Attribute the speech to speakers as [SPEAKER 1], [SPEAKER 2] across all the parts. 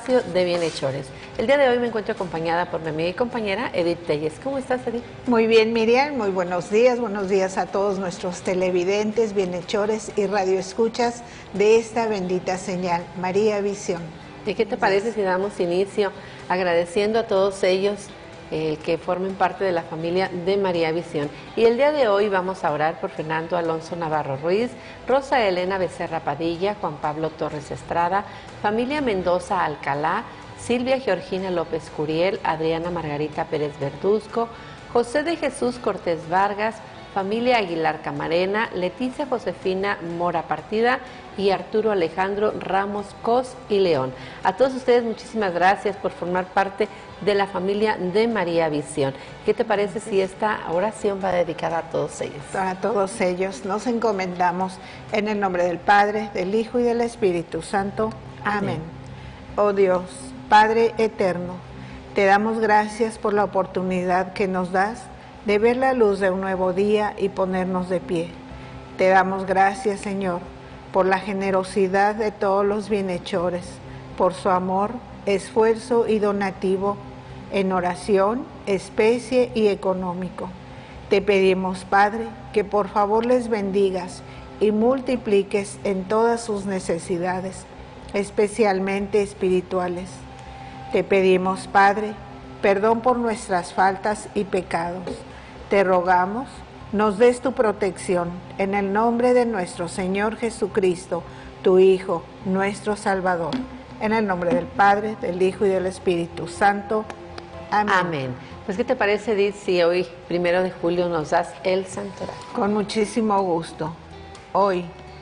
[SPEAKER 1] espacio de bienhechores. El día de hoy me encuentro acompañada por mi amiga y compañera Edith Telles. ¿Cómo estás, Edith?
[SPEAKER 2] Muy bien, Miriam, muy buenos días a todos nuestros televidentes, bienhechores y radioescuchas de esta bendita señal, María Visión.
[SPEAKER 1] ¿Y qué te parece si damos inicio agradeciendo a todos ellos que formen parte de la familia de María Visión? Y el día de hoy vamos a orar por Fernando Alonso Navarro Ruiz, Rosa Elena Becerra Padilla, Juan Pablo Torres Estrada, familia Mendoza Alcalá, Silvia Georgina López Curiel, Adriana Margarita Pérez Verduzco, José de Jesús Cortés Vargas, familia Aguilar Camarena, Leticia Josefina Mora Partida y Arturo Alejandro Ramos Cos y León. A todos ustedes muchísimas gracias por formar parte de la familia de María Visión. ¿Qué te parece si esta oración va dedicada a todos ellos?
[SPEAKER 2] A todos ellos nos encomendamos en el nombre del Padre, del Hijo y del Espíritu Santo. Amén. Oh Dios, Padre eterno, te damos gracias por la oportunidad que nos das de ver la luz de un nuevo día y ponernos de pie. Te damos gracias, Señor, por la generosidad de todos los bienhechores, por su amor, esfuerzo y donativo en oración, especie y económico. Te pedimos, Padre, que por favor les bendigas y multipliques en todas sus necesidades, especialmente espirituales. Te pedimos, Padre, perdón por nuestras faltas y pecados. Te rogamos, nos des tu protección en el nombre de nuestro Señor Jesucristo, tu Hijo, nuestro Salvador. En el nombre del Padre, del Hijo y del Espíritu Santo. Amén.
[SPEAKER 1] Amén. Pues, ¿qué te parece, Edith, si hoy, 1 de julio, nos das el santoral?
[SPEAKER 2] Con muchísimo gusto. Hoy,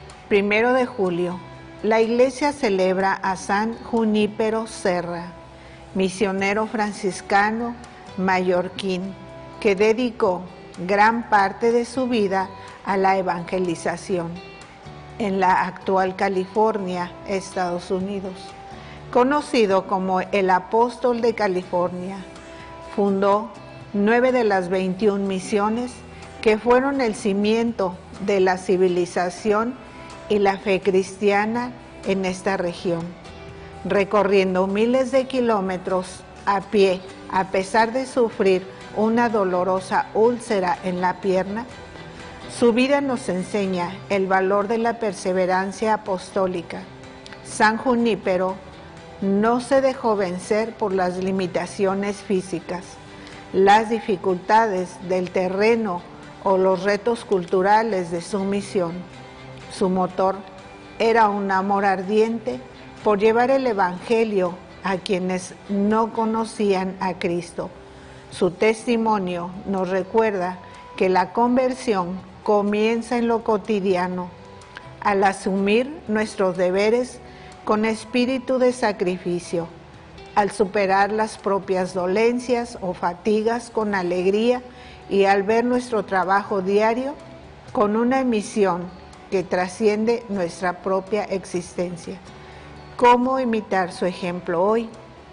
[SPEAKER 2] 1 de julio, la Iglesia celebra a San Junípero Serra, misionero franciscano mallorquín, que dedicó gran parte de su vida a la evangelización en la actual California, Estados Unidos. Conocido como el Apóstol de California, fundó 9 de las 21 misiones que fueron el cimiento de la civilización y la fe cristiana en esta región, recorriendo miles de kilómetros a pie, a pesar de sufrir una dolorosa úlcera en la pierna. Su vida nos enseña el valor de la perseverancia apostólica. San Junípero no se dejó vencer por las limitaciones físicas, las dificultades del terreno o los retos culturales de su misión. Su motor era un amor ardiente por llevar el Evangelio a quienes no conocían a Cristo. Su testimonio nos recuerda que la conversión comienza en lo cotidiano, al asumir nuestros deberes con espíritu de sacrificio, al superar las propias dolencias o fatigas con alegría y al ver nuestro trabajo diario con una misión que trasciende nuestra propia existencia. ¿Cómo imitar su ejemplo hoy?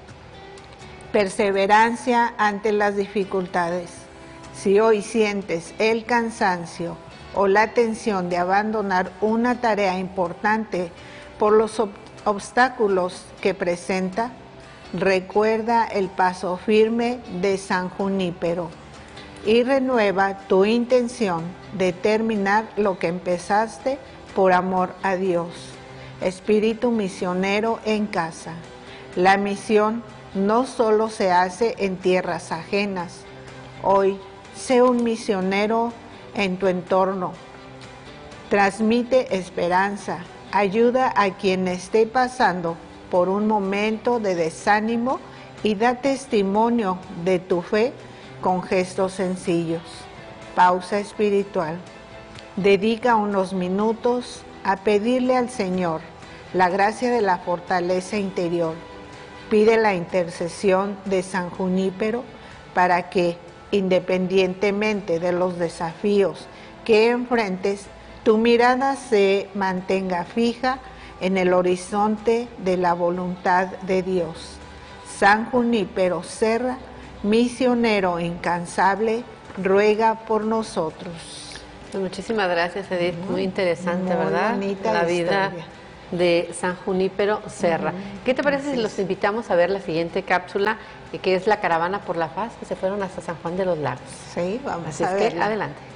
[SPEAKER 2] Perseverancia ante las dificultades. Si hoy sientes el cansancio o la tensión de abandonar una tarea importante por los obstáculos que presenta, recuerda el paso firme de San Junípero y renueva tu intención de terminar lo que empezaste por amor a Dios. Espíritu misionero en casa. La misión no solo se hace en tierras ajenas. Hoy, sé un misionero en tu entorno. Transmite esperanza, ayuda a quien esté pasando por un momento de desánimo y da testimonio de tu fe con gestos sencillos. Pausa espiritual. Dedica unos minutos a pedirle al Señor la gracia de la fortaleza interior. Pide la intercesión de San Junípero para que, independientemente de los desafíos que enfrentes, tu mirada se mantenga fija en el horizonte de la voluntad de Dios. San Junípero Serra, misionero incansable, ruega por nosotros.
[SPEAKER 1] Pues muchísimas gracias, Edith. Muy interesante,
[SPEAKER 2] muy
[SPEAKER 1] ¿verdad?
[SPEAKER 2] Bonita
[SPEAKER 1] la vida
[SPEAKER 2] historia.
[SPEAKER 1] de San Junípero Serra. ¿Qué te parece si los invitamos a ver la siguiente cápsula, que es la Caravana por la Paz, que se fueron hasta San Juan de los Lagos?
[SPEAKER 2] Sí, vamos
[SPEAKER 1] Así
[SPEAKER 2] a
[SPEAKER 1] es que
[SPEAKER 2] verla.
[SPEAKER 1] adelante.